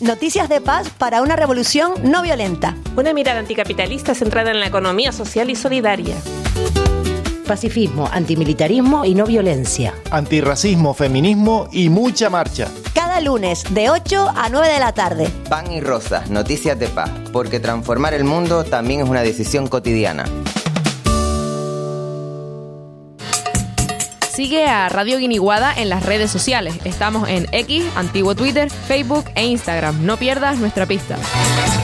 Noticias de paz para una revolución no violenta. Una mirada anticapitalista centrada en la economía social y solidaria. Pacifismo, antimilitarismo y no violencia. Antirracismo, feminismo y mucha marcha. Cada lunes de 8 a 9 de la tarde. Pan y Rosas, noticias de paz, porque transformar el mundo también es una decisión cotidiana. Sigue a Radio Guiniguada en las redes sociales. Estamos en X, antiguo Twitter, Facebook e Instagram. No pierdas nuestra pista.